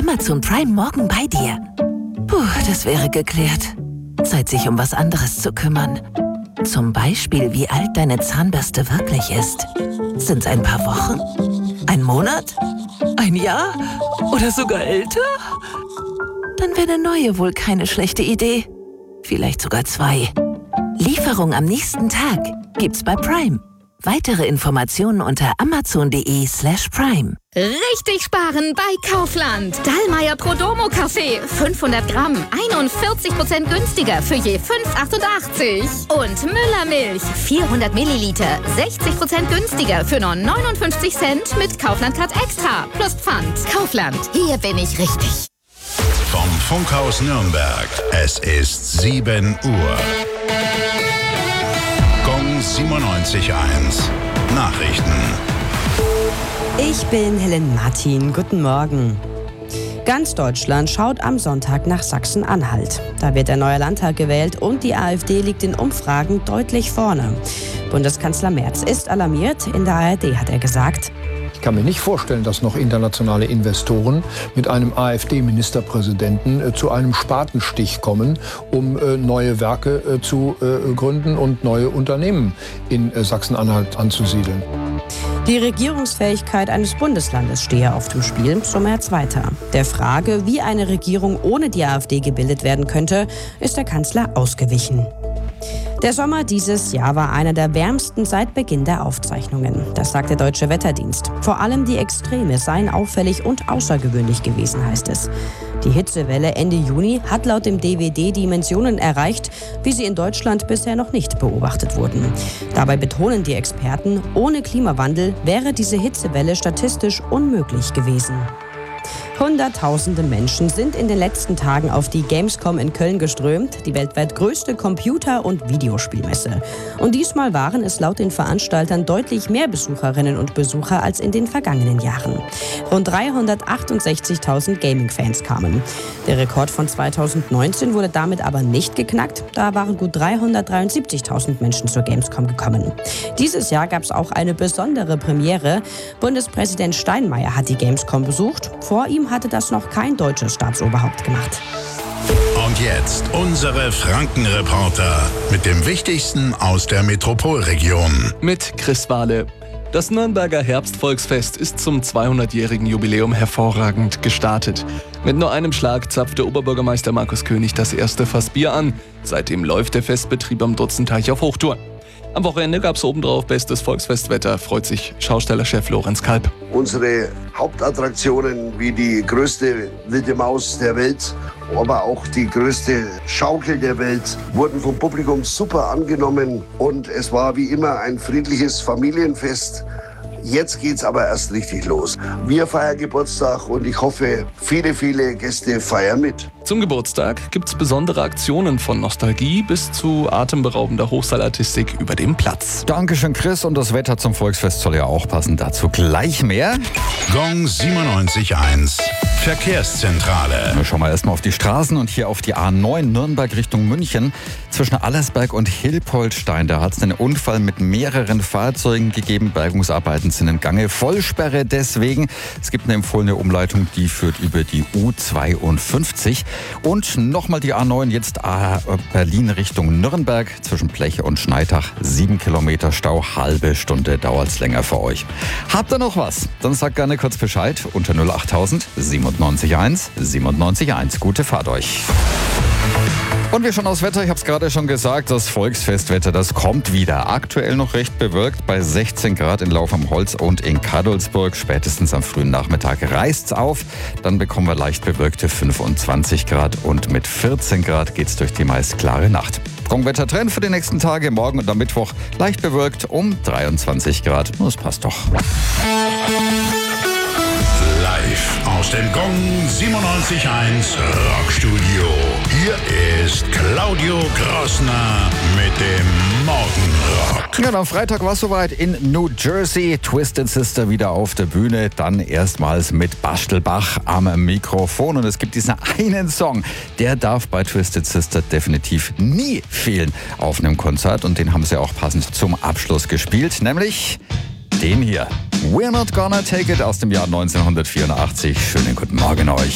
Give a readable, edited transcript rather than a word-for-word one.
Amazon Prime morgen bei dir. Puh, das wäre geklärt. Zeit, sich um was anderes zu kümmern. Zum Beispiel, wie alt deine Zahnbürste wirklich ist. Sind's ein paar Wochen? Ein Monat? Ein Jahr? Oder sogar älter? Dann wäre eine neue wohl keine schlechte Idee. Vielleicht sogar 2. Lieferung am nächsten Tag gibt's bei Prime. Weitere Informationen unter amazon.de/prime. Richtig sparen bei Kaufland. Dallmayr Prodomo Kaffee. 500 Gramm. 41% günstiger für je 5,88. Und Müller Milch. 400 Milliliter. 60% günstiger für nur 59 Cent mit Kaufland Card Extra. Plus Pfand. Kaufland. Hier bin ich richtig. Vom Funkhaus Nürnberg. Es ist 7 Uhr. Gong 97.1. Nachrichten. Ich bin Helen Martin. Guten Morgen. Ganz Deutschland schaut am Sonntag nach Sachsen-Anhalt. Da wird der neue Landtag gewählt und die AfD liegt in Umfragen deutlich vorne. Bundeskanzler Merz ist alarmiert. In der ARD hat er gesagt: Ich kann mir nicht vorstellen, dass noch internationale Investoren mit einem AfD-Ministerpräsidenten zu einem Spatenstich kommen, um neue Werke zu gründen und neue Unternehmen in Sachsen-Anhalt anzusiedeln. Die Regierungsfähigkeit eines Bundeslandes stehe auf dem Spiel, so Merz weiter. Der Frage, wie eine Regierung ohne die AfD gebildet werden könnte, ist der Kanzler ausgewichen. Der Sommer dieses Jahr war einer der wärmsten seit Beginn der Aufzeichnungen. Das sagt der Deutsche Wetterdienst. Vor allem die Extreme seien auffällig und außergewöhnlich gewesen, heißt es. Die Hitzewelle Ende Juni hat laut dem DWD Dimensionen erreicht, wie sie in Deutschland bisher noch nicht beobachtet wurden. Dabei betonen die Experten, ohne Klimawandel wäre diese Hitzewelle statistisch unmöglich gewesen. Hunderttausende Menschen sind in den letzten Tagen auf die Gamescom in Köln geströmt, die weltweit größte Computer- und Videospielmesse. Und diesmal waren es laut den Veranstaltern deutlich mehr Besucherinnen und Besucher als in den vergangenen Jahren. Rund 368.000 Gaming-Fans kamen. Der Rekord von 2019 wurde damit aber nicht geknackt. Da waren gut 373.000 Menschen zur Gamescom gekommen. Dieses Jahr gab es auch eine besondere Premiere. Bundespräsident Steinmeier hat die Gamescom besucht. Vor ihm hatte das noch kein deutsches Staatsoberhaupt gemacht. Und jetzt unsere Franken-Reporter mit dem Wichtigsten aus der Metropolregion. Mit Chris Wahle. Das Nürnberger Herbstvolksfest ist zum 200-jährigen Jubiläum hervorragend gestartet. Mit nur einem Schlag zapfte Oberbürgermeister Markus König das erste Fass Bier an. Seitdem läuft der Festbetrieb am Dutzenteich auf Hochtouren. Am Wochenende gab es obendrauf bestes Volksfestwetter, freut sich Schaustellerchef Lorenz Kalb. Unsere Hauptattraktionen wie die größte wilde Maus der Welt, aber auch die größte Schaukel der Welt, wurden vom Publikum super angenommen und es war wie immer ein friedliches Familienfest. Jetzt geht's aber erst richtig los. Wir feiern Geburtstag und ich hoffe, viele, viele Gäste feiern mit. Zum Geburtstag gibt's besondere Aktionen von Nostalgie bis zu atemberaubender Hochseilartistik über dem Platz. Dankeschön, Chris. Und das Wetter zum Volksfest soll ja auch passen. Dazu gleich mehr. Gong 97.1. Verkehrszentrale. Wir schauen mal erstmal auf die Straßen und hier auf die A9 Nürnberg Richtung München. Zwischen Allersberg und Hilpoltstein, da hat es einen Unfall mit mehreren Fahrzeugen gegeben. Bergungsarbeiten sind im Gange. Vollsperre deswegen. Es gibt eine empfohlene Umleitung, die führt über die U52. Und nochmal die A9, jetzt Berlin Richtung Nürnberg. Zwischen Pleche und Schneitach 7 Kilometer Stau. Halbe Stunde dauert es länger für euch. Habt ihr noch was? Dann sagt gerne kurz Bescheid unter 08000 97.1 97.1. Gute Fahrt euch. Und wir schauen aufs Wetter. Ich habe es gerade schon gesagt, das Volksfestwetter, das kommt wieder. Aktuell noch recht bewölkt bei 16 Grad in Lauf am Holz und in Kadolsburg. Spätestens am frühen Nachmittag reißt's auf. Dann bekommen wir leicht bewölkte 25 Grad und mit 14 Grad geht's durch die meist klare Nacht. Gong-Wetter-Trend für die nächsten Tage. Morgen und am Mittwoch leicht bewölkt um 23 Grad. Das passt doch. Live aus dem Gong 97.1 Rockstudio. Hier ist Claudio Grossner mit dem Morgenrock. Ja, am Freitag war es soweit in New Jersey. Twisted Sister wieder auf der Bühne. Dann erstmals mit Bastelbach am Mikrofon. Und es gibt diesen einen Song, der darf bei Twisted Sister definitiv nie fehlen auf einem Konzert. Und den haben sie auch passend zum Abschluss gespielt, nämlich den hier. We're Not Gonna Take It aus dem Jahr 1984. Schönen guten Morgen euch.